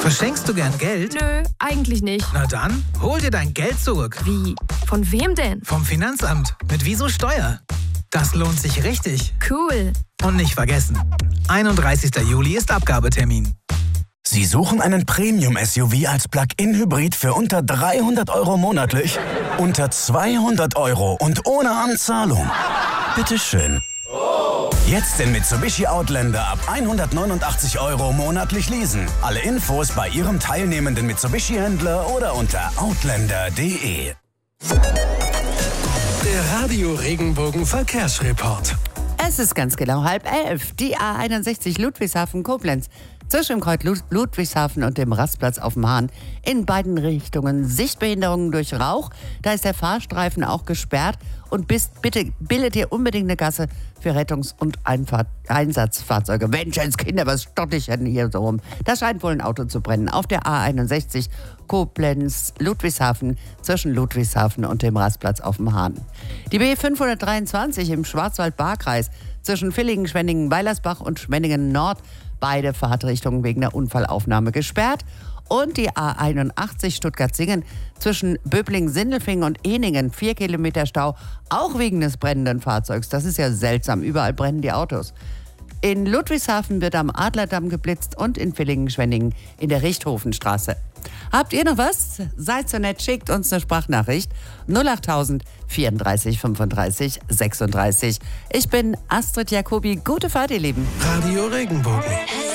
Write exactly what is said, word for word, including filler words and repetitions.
Verschenkst du gern Geld? Nö, eigentlich nicht. Na dann, hol dir dein Geld zurück. Wie? Von wem denn? Vom Finanzamt. Mit Wieso Steuer. Das lohnt sich richtig. Cool. Und nicht vergessen, einunddreißigster Juli ist Abgabetermin. Sie suchen einen Premium-S U V als Plug-in-Hybrid für unter dreihundert Euro monatlich? Unter zweihundert Euro und ohne Anzahlung? Bitteschön. Jetzt den Mitsubishi Outlander ab hundertneunundachtzig Euro monatlich leasen. Alle Infos bei Ihrem teilnehmenden Mitsubishi-Händler oder unter outlander punkt de. Der Radio Regenbogen Verkehrsreport. Es ist ganz genau halb elf. Die A einundsechzig Ludwigshafen-Koblenz. Zwischen dem Kreuz Lud- Ludwigshafen und dem Rastplatz auf dem Hahn. In beiden Richtungen Sichtbehinderungen durch Rauch. Da ist der Fahrstreifen auch gesperrt. Und bist, bitte bildet ihr unbedingt eine Gasse für Rettungs- und Einfahrt- Einsatzfahrzeuge. Menschenskinder, was stotter ich denn hier so rum? Da scheint wohl ein Auto zu brennen. Auf der A einundsechzig Koblenz-Ludwigshafen zwischen Ludwigshafen und dem Rastplatz auf dem Hahn. Die B fünfhundertdreiundzwanzig im Schwarzwald-Baar-Kreis zwischen Villingen, Schwenningen, Weilersbach und Schwenningen Nord. Beide Fahrtrichtungen wegen der Unfallaufnahme gesperrt. Und die A einundachtzig Stuttgart-Singen zwischen Böblingen-Sindelfingen und Ehningen. Vier Kilometer Stau, auch wegen des brennenden Fahrzeugs. Das ist ja seltsam. Überall brennen die Autos. In Ludwigshafen wird am Adlerdamm geblitzt und in Villingen-Schwenningen in der Richthofenstraße. Habt ihr noch was? Seid so nett, schickt uns eine Sprachnachricht. null achttausend vierunddreißig fünfunddreißig sechsunddreißig. Ich bin Astrid Jacobi. Gute Fahrt, ihr Lieben. Radio Regenbogen.